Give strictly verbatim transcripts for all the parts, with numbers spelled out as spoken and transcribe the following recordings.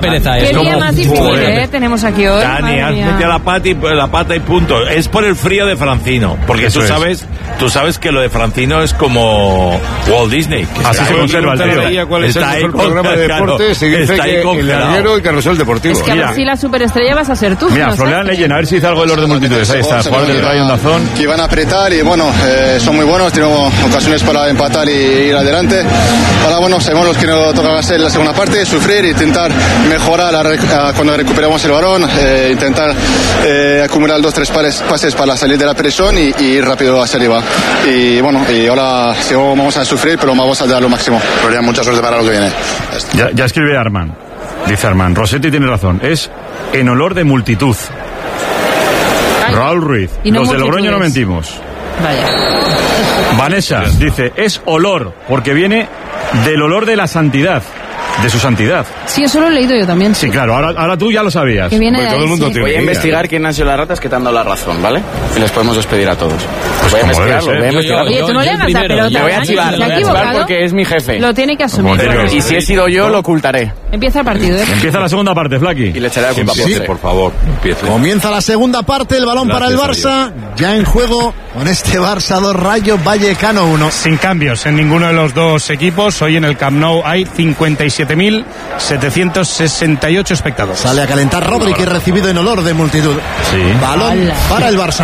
pereza Qué eso. día más difícil, ¿eh? Tenemos aquí hoy. Dani, has metido la pata, y, la pata y punto. Es por el frío de Francino. Porque Eso tú es. sabes tú sabes que lo de Francino es como Walt Disney. Que Así se conserva el tío. Veía cuál es el Está ahí mejor programa de claro, deporte, se dice está ahí que el congelado. larguero y Carrusel Deportivo. Es que a ver si la superestrella vas a ser tú. Mira, no sé. Florian Leyen, a ver si dice algo del orden de multitudes. Ahí está, jugador del Rayo Ondazón. Que van a apretar y bueno, eh, son muy buenos, tenemos ocasiones para empatar y ir adelante. Ahora bueno, sabemos lo que nos toca hacer en la segunda parte, sufrir, intentar mejorar a rec- a cuando recuperamos el balón, eh, intentar eh, acumular dos tres pares, pases para salir de la presión y, y ir rápido hacia arriba. Y bueno, y ahora sí, vamos a sufrir, pero vamos a dar lo máximo. Florian, mucha suerte para lo que viene. Ya, ya escribe Arman. Dice Arman, Rossetti tiene razón. Es en olor de multitud. Ay, Raúl Ruiz, y no los de Logroño no multitudes. mentimos. Vaya. Vanessa dice, es olor, porque viene del olor de la santidad, de su santidad. Sí, eso lo he leído yo también. Sí, claro, ahora, ahora tú ya lo sabías. Que viene de Todo ahí, el mundo sí. tiene Voy a idea. investigar quién han sido las ratas que te han dado la razón, ¿vale? Y les podemos despedir a todos. Pues voy a como debe investigarlo, ser. voy a investigarlo. Oye, tú no le hagas la pelota. Me voy a Dani, chivar, ¿se me ha voy a chivar equivocado? porque es mi jefe. Lo tiene que asumir. Como tiene que Y si he sido yo, lo ocultaré. Empieza el partido, ¿eh? Empieza la segunda parte, Flaky. Y le echaré la culpa a Empiece, Ponce. por favor, empiece. Comienza la segunda parte, el balón para el Gracias Barça, ya en juego con este Barça dos, Rayo Vallecano uno. Sin cambios en ninguno de los dos equipos. Hoy en el Camp Nou hay cincuenta y siete mil setecientos sesenta y ocho espectadores. Sale a calentar Rodri, que es recibido en olor de multitud. Sí. Balón ¡Hala! para el Barça.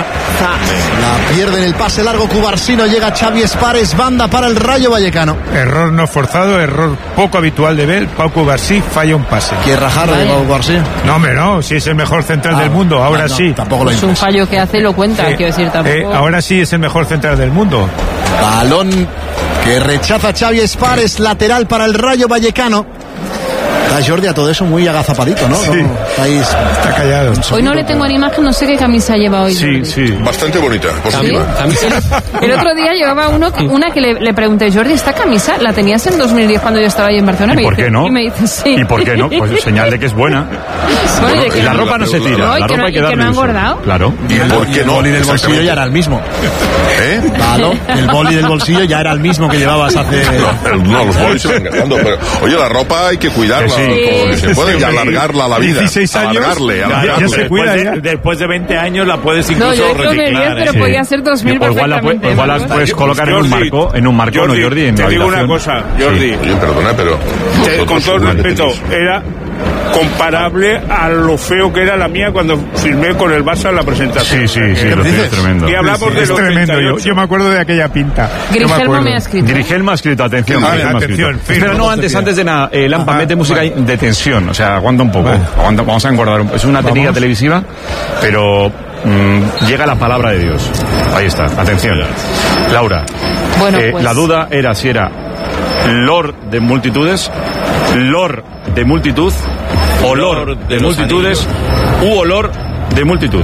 La pierde en el pase largo Cubarsino, llega Xavi Espares, banda para el Rayo Vallecano. Error no forzado, error poco habitual de Bel. Pau Cubarsí falla un pase. Quiere rajar de Pau Cubarsí. No, hombre, no, si es el mejor central Ah, del mundo, ahora no, no, sí. Tampoco lo Es un impulsa. fallo que hace y lo cuenta, Eh, quiero decir, tampoco. eh, ahora sí es el mejor central del mundo. Balón que rechaza Xavi Espares, lateral para el Rayo Vallecano. Está Jordi a todo eso muy agazapadito, ¿no? Sí. No, estáis... Está callado. Hoy no le tengo ni imagen, no sé qué camisa lleva hoy. Sí, sí. Bastante bonita, positiva. El otro día llevaba uno, una que le, le pregunté, Jordi, ¿esta camisa la tenías en dos mil diez cuando yo estaba ahí en Barcelona? ¿Y Me por dice- qué no? Y me dice, sí. ¿Y por qué no? Pues señal de que es buena. Bueno, de que Y la no- ropa no se tira, No, y la que ropa no- hay que y que darle no ha uso. engordado. Claro. ¿Y por qué El no? boli del bolsillo Exactamente. ya era el mismo. ¿Eh? Claro, el boli del bolsillo ya era el mismo que llevabas hace... No, no, los bolis se van gastando, pero oye, la ropa hay que cuidarla Que sí. todo lo que se puede Sí, y hombre, alargarla a la vida. dieciséis años, Alargarle, ya- alargarle. ya se cuida, Después ya. de, después de veinte años la puedes No, incluso yo en dos mil diez, reciclar. pero ¿eh? podía ser dos mil O igual la, perfectamente. pu- igual la ¿no? puedes colocar en un Jordi, marco, en un marco, Jordi, ¿no, Jordi? En te la digo una habitación. cosa, Jordi. Sí. Oye, perdona, pero... Te- con vosotros todo el seguramente respeto, tenéis- era comparable a lo feo que era la mía cuando firmé con el Barça en la presentación. Sí, sí, sí, lo tienes tremendo. Y hablamos de Es los tremendo, yo, treinta y ocho. yo me acuerdo de aquella pinta. Yo me Grigelmo acuerdo. me ha escrito. Dirigelma ha escrito, atención. Vale, Dirigelma ha atención, escrito. firma, Espera, no, no te antes, pidas. antes de nada, eh, Lampa, Ajá, mete música vale. de tensión, o sea, aguanta un poco. Vale. Aguanta, vamos a engordar un poco. Es una técnica Vamos. televisiva, pero mm, llega la palabra de Dios. Ahí está, atención. Laura, Bueno, eh, pues- la duda era si era Lord de multitudes, Lord de multitud, olor Lord de, de los multitudes, u olor de multitud.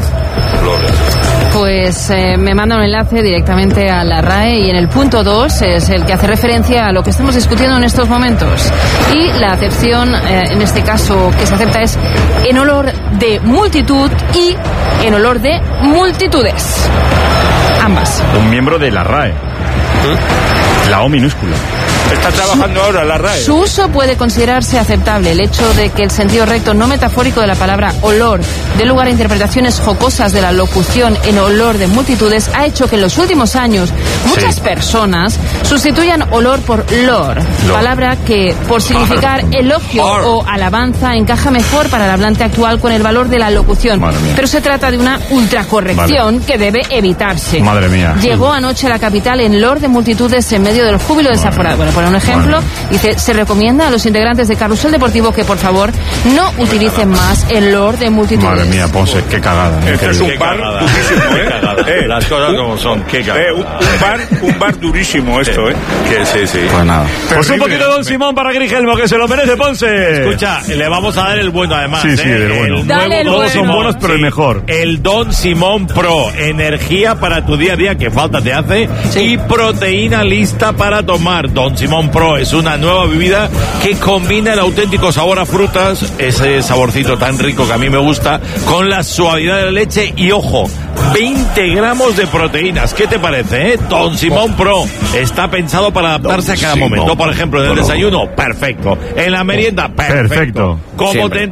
Pues eh, me manda un enlace directamente a la R A E y en el punto dos es el que hace referencia a lo que estamos discutiendo en estos momentos. Y la acepción, eh, en este caso, que se acepta es en olor de multitud y en olor de multitudes. Ambas. Un miembro de la R A E. La O minúscula. Está trabajando ahora la R A E. Su uso puede considerarse aceptable. El hecho de que el sentido recto no metafórico de la palabra olor dé lugar a interpretaciones jocosas de la locución en olor de multitudes ha hecho que en los últimos años muchas Sí. personas sustituyan olor por lor, palabra que por significar elogio o alabanza encaja mejor para el hablante actual con el valor de la locución. Madre mía. Pero se trata de una ultracorrección que debe evitarse. Madre mía. Llegó anoche a la capital en lor de multitudes en medio del júbilo desaforado. Bueno, por un ejemplo, dice, se recomienda a los integrantes de Carrusel Deportivo que por favor no utilicen más el lord de multitudes. Madre mía, Ponce, qué cagada. Esto es Increíble. un bar cagada. durísimo, Qué ¿eh? cagada. Eh, Las cosas un- como son, qué cagada. eh, un, un bar, un bar durísimo esto, ¿eh? Que sí, sí. Pues nada. Pues un poquito de Don Simón para Grigelmo, que se lo merece, Ponce. Escucha, le vamos a dar el bueno además. Sí, sí, ¿eh? el bueno. Dale el nuevo bueno. Don Son buenos, pero el mejor. El Don Simón Pro. Energía para tu día a día, que falta te hace. Y proteína lista para tomar. Don Simón Pro es una nueva bebida que combina el auténtico sabor a frutas, ese saborcito tan rico que a mí me gusta, con la suavidad de la leche y, ojo, veinte gramos de proteínas. ¿Qué te parece, eh? Don Simón Pro está pensado para adaptarse a cada momento. Por ejemplo, en el desayuno, perfecto. En la merienda, perfecto. Perfecto. Como Siempre. te